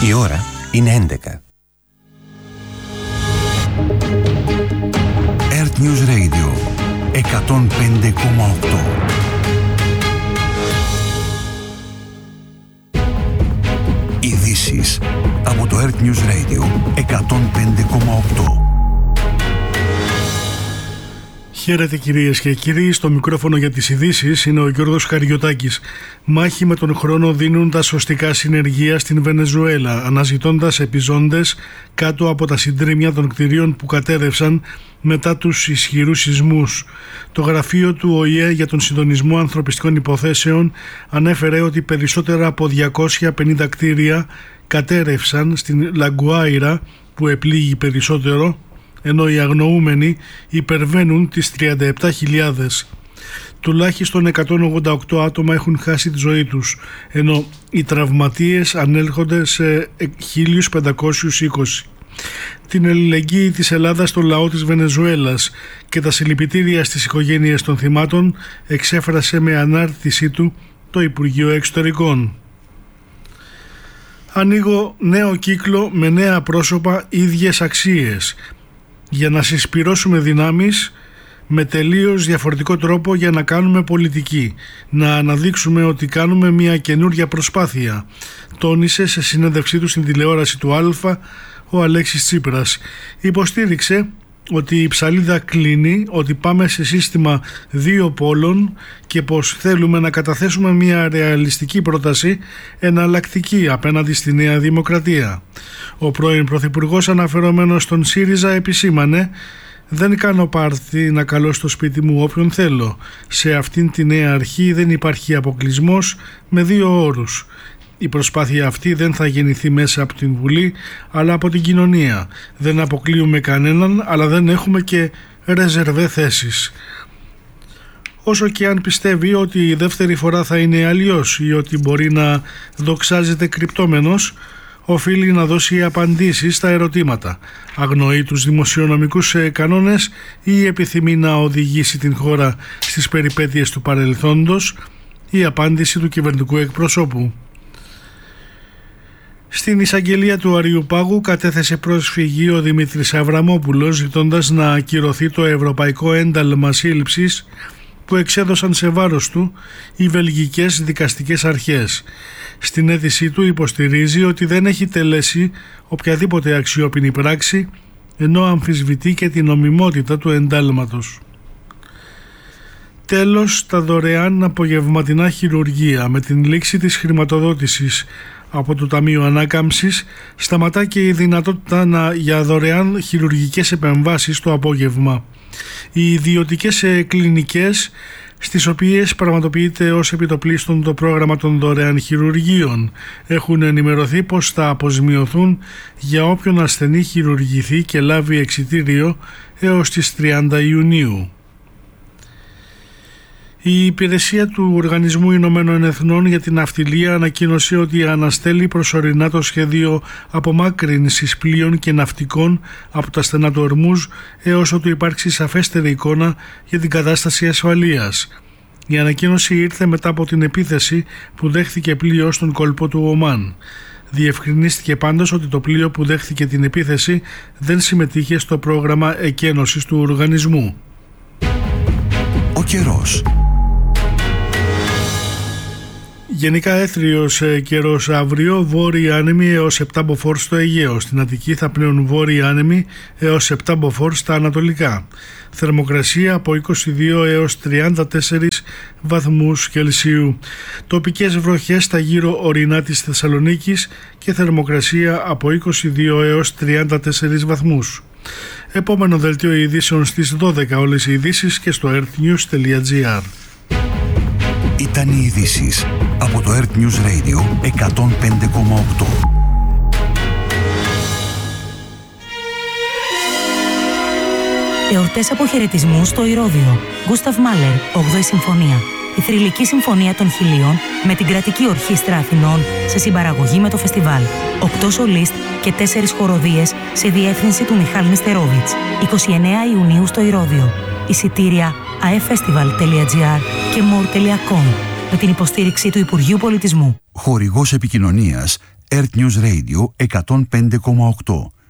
Η ώρα είναι 11. Earth News Radio 105,8. Ειδήσεις από το Earth News Radio 105,8. Χαίρετε κυρίες και κύριοι, στο μικρόφωνο για τις ειδήσεις είναι ο Γιώργος Χαριωτάκης. Μάχη με τον χρόνο δίνουν τα σωστικά συνεργεία στην Βενεζουέλα, αναζητώντας επιζώντες κάτω από τα συντρίμμια των κτηρίων που κατέρευσαν μετά τους ισχυρούς σεισμούς. Το γραφείο του ΟΗΕ για τον συντονισμό ανθρωπιστικών υποθέσεων ανέφερε ότι περισσότερα από 250 κτίρια κατέρευσαν στην Λαγκουάιρα, που επλήγει περισσότερο, ενώ οι αγνοούμενοι υπερβαίνουν τις 37.000. Τουλάχιστον 188 άτομα έχουν χάσει τη ζωή τους, ενώ οι τραυματίες ανέρχονται σε 1.520. Την αλληλεγγύη της Ελλάδας στο λαό της Βενεζουέλας και τα συλληπιτήρια στις οικογένειες των θυμάτων εξέφρασε με ανάρτησή του το Υπουργείο Εξωτερικών. Ανοίγω νέο κύκλο με νέα πρόσωπα, ίδιες αξίες, για να συσπυρώσουμε δυνάμεις με τελείως διαφορετικό τρόπο για να κάνουμε πολιτική, να αναδείξουμε ότι κάνουμε μια καινούρια προσπάθεια, τόνισε σε συνέντευξή του στην τηλεόραση του Αλφα ο Αλέξης Τσίπρας. Υποστήριξε ότι η ψαλίδα κλείνει, ότι πάμε σε σύστημα δύο πόλων και πως θέλουμε να καταθέσουμε μια ρεαλιστική πρόταση εναλλακτική απέναντι στη Νέα Δημοκρατία. Ο πρώην Πρωθυπουργός, αναφερόμενος στον ΣΥΡΙΖΑ, επισήμανε: «Δεν κάνω πάρτι να καλώ στο σπίτι μου όποιον θέλω. Σε αυτήν τη νέα αρχή δεν υπάρχει αποκλεισμός με δύο όρους. Η προσπάθεια αυτή δεν θα γεννηθεί μέσα από την Βουλή, αλλά από την κοινωνία. Δεν αποκλείουμε κανέναν, αλλά δεν έχουμε και ρεζερβέ θέσεις». Όσο και αν πιστεύει ότι η δεύτερη φορά θα είναι αλλιώς ή ότι μπορεί να δοξάζεται κρυπτόμενος, οφείλει να δώσει απαντήσεις στα ερωτήματα. Αγνοεί τους δημοσιονομικούς κανόνες ή επιθυμεί να οδηγήσει την χώρα στις περιπέτειες του παρελθόντος? Η απάντηση του κυβερνητικού εκπροσώπου. Στην εισαγγελία του Αριουπάγου κατέθεσε πρόσφυγη ο Δημήτρης Αβραμόπουλος, ζητώντας να ακυρωθεί το ευρωπαϊκό ένταλμα σύλληψης που εξέδωσαν σε βάρος του οι βελγικές δικαστικές αρχές. Στην αίτησή του υποστηρίζει ότι δεν έχει τελέσει οποιαδήποτε αξιόπινη πράξη, ενώ αμφισβητεί και την νομιμότητα του εντάλματος. Τέλος, τα δωρεάν απογευματινά χειρουργεία. Με την λήξη της χρηματοδότησης από το Ταμείο Ανάκαμψης σταματά και η δυνατότητα για δωρεάν χειρουργικές επεμβάσεις το απόγευμα. Οι ιδιωτικές κλινικές, στις οποίες πραγματοποιείται ως επιτοπλίστων το πρόγραμμα των δωρεάν χειρουργείων, έχουν ενημερωθεί πως θα αποζημιωθούν για όποιον ασθενή χειρουργηθεί και λάβει εξιτήριο έως τις 30 Ιουνίου. Η υπηρεσία του Οργανισμού Ηνωμένων Εθνών για την Ναυτιλία ανακοίνωσε ότι αναστέλει προσωρινά το σχέδιο απομάκρυνσης πλοίων και ναυτικών από τα στενά του Ορμούζ έως ότου υπάρξει σαφέστερη εικόνα για την κατάσταση ασφαλείας. Η ανακοίνωση ήρθε μετά από την επίθεση που δέχθηκε πλοίο στον κόλπο του Ομάν. Διευκρινίστηκε πάντως ότι το πλοίο που δέχθηκε την επίθεση δεν συμμετείχε στο πρόγραμμα εκένωσης του οργανισμού. Ο καιρός. Γενικά έθριος καιρός αύριο, βόρειοι άνεμοι έως 7 μποφόρ στο Αιγαίο. Στην Αττική θα πνέουν βόρειοι άνεμοι έως 7 μποφόρ στα ανατολικά. Θερμοκρασία από 22 έως 34 βαθμούς Κελσίου. Τοπικές βροχές στα γύρω ορεινά της Θεσσαλονίκης και θερμοκρασία από 22 έως 34 βαθμούς. Επόμενο δελτίο ειδήσεων στις 12, όλες οι ειδήσεις και στο earthnews.gr. Ήταν οι ειδήσεις από το Earth News Radio 105,8. Εορτές αποχαιρετισμού στο Ηρώδειο. Γκούσταβ Μάλερ, 8η Συμφωνία. Η θρυλική συμφωνία των Χιλίων με την Κρατική Ορχήστρα Αθηνών σε συμπαραγωγή με το φεστιβάλ. 8 σολίστ και 4 χοροδίες σε διεύθυνση του Μιχάλη Νεστερόβιτς. 29 Ιουνίου στο Ηρώδειο. Εισιτήρια aeffestival.gr και more.com με την υποστήριξη του Υπουργείου Πολιτισμού. Χορηγός επικοινωνίας Earth News Radio 105,8.